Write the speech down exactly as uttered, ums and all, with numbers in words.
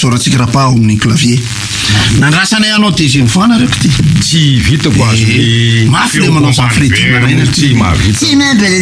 fisoratsika raha ao amin'ny clavier. Nandrasana anao deuxième fois na reko ty. Tsy vita quoi. Mafy le manao zafy ty maraina ty. Tsy mahavita.